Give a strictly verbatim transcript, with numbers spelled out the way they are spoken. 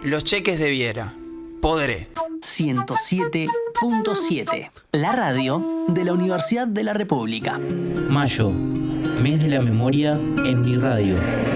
Los cheques de Viera. Podré. ciento siete punto siete. La radio de la Universidad de la República. Mayo, mes de la memoria en mi radio.